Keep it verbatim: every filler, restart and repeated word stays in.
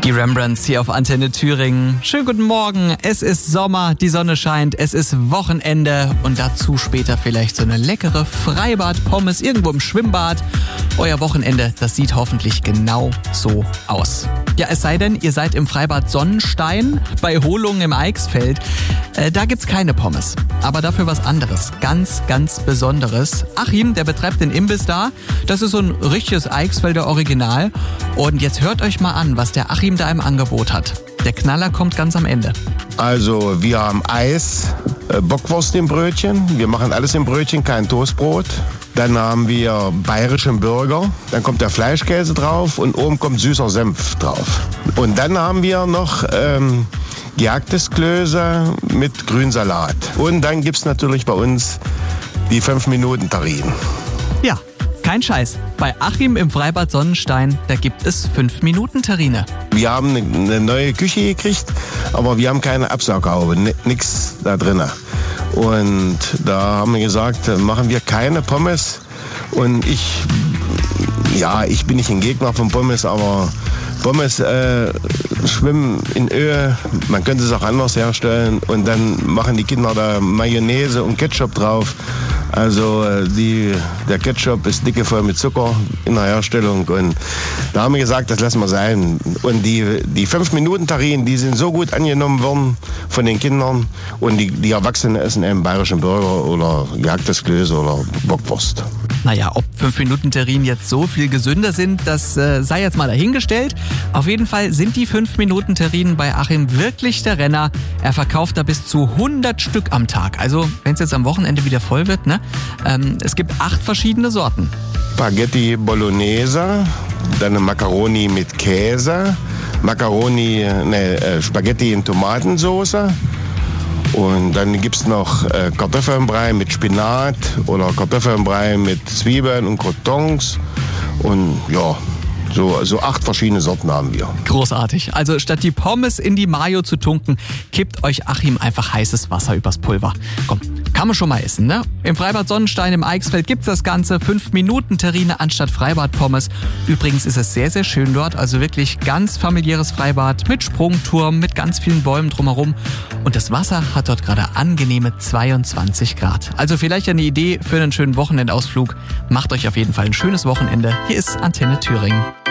Die Rembrandts hier auf Antenne Thüringen. Schönen guten Morgen, es ist Sommer, die Sonne scheint, es ist Wochenende und dazu später vielleicht so eine leckere Freibad-Pommes irgendwo im Schwimmbad. Euer Wochenende, das sieht hoffentlich genau so aus. Ja, es sei denn, ihr seid im Freibad Sonnenstein bei Holungen im Eichsfeld. Äh, da gibt's keine Pommes, aber dafür was anderes, ganz, ganz Besonderes. Achim, der betreibt den Imbiss da. Das ist so ein richtiges Eichsfelder Original. Und jetzt hört euch mal an, was der Achim da im Angebot hat. Der Knaller kommt ganz am Ende. Also wir haben Eis, äh, Bockwurst im Brötchen. Wir machen alles im Brötchen, kein Toastbrot. Dann haben wir bayerischen Burger. Dann kommt der Fleischkäse drauf und oben kommt süßer Senf drauf. Und dann haben wir noch ähm, gejagtes Klöße mit Grünsalat. Und dann gibt's natürlich bei uns die fünf Minuten Terrinen. Ja, kein Scheiß. Bei Achim im Freibad Sonnenstein, da gibt es fünf Minuten Terrine. Wir haben eine neue Küche gekriegt, aber wir haben keine Absaughaube, nichts da drin. Und da haben wir gesagt, machen wir keine Pommes. Und ich, ja, ich bin nicht ein Gegner von Pommes, aber Pommes äh, schwimmen in Öl. Man könnte es auch anders herstellen. Und dann machen die Kinder da Mayonnaise und Ketchup drauf. Also die, der Ketchup ist dicke voll mit Zucker in der Herstellung und da haben wir gesagt, das lassen wir sein. Und die, die fünf Minuten Terrinen, die sind so gut angenommen worden von den Kindern und die, die Erwachsenen essen eben bayerischen Burger oder gejagtes Klöße oder Bockwurst. Naja, ob fünf Minuten Terrinen jetzt so viel gesünder sind, das äh, sei jetzt mal dahingestellt. Auf jeden Fall sind die fünf Minuten Terrinen bei Achim wirklich der Renner. Er verkauft da bis zu hundert Stück am Tag. Also wenn es jetzt am Wochenende wieder voll wird, ne? Ähm, es gibt acht verschiedene Sorten. Spaghetti Bolognese, dann eine Macaroni mit Käse, Macaroni, ne, äh, Spaghetti in Tomatensauce. Und dann gibt's noch äh, Kartoffelbrei mit Spinat oder Kartoffelbrei mit Zwiebeln und Croutons. Und ja, so, so acht verschiedene Sorten haben wir. Großartig. Also statt die Pommes in die Mayo zu tunken, kippt euch Achim einfach heißes Wasser übers Pulver. Komm, kann man schon mal essen, ne? Im Freibad Sonnenstein im Eichsfeld gibt's das Ganze. fünf Minuten Terrine anstatt Freibad-Pommes. Übrigens ist es sehr, sehr schön dort. Also wirklich ganz familiäres Freibad mit Sprungturm, mit ganz vielen Bäumen drumherum. Und das Wasser hat dort gerade angenehme zweiundzwanzig Grad. Also vielleicht eine Idee für einen schönen Wochenendausflug. Macht euch auf jeden Fall ein schönes Wochenende. Hier ist Antenne Thüringen.